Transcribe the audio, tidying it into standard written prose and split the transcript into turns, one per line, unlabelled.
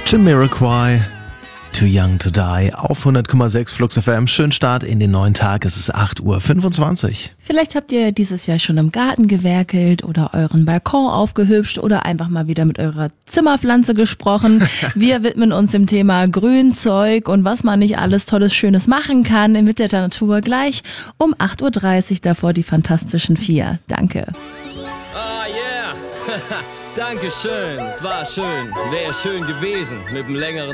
Jamiroquai, Too Young to Die auf 100,6 Flux FM. Schönen Start in den neuen Tag. Es ist 8:25 Uhr.
Vielleicht habt ihr dieses Jahr schon im Garten gewerkelt oder euren Balkon aufgehübscht oder einfach mal wieder mit eurer Zimmerpflanze gesprochen. Wir widmen uns dem Thema Grünzeug und was man nicht alles Tolles, Schönes machen kann mit der Natur. Gleich um 8:30 Uhr, davor die Fantastischen Vier. Danke.
Ah, yeah. Dankeschön. Es war schön. Wäre schön gewesen mit einem längeren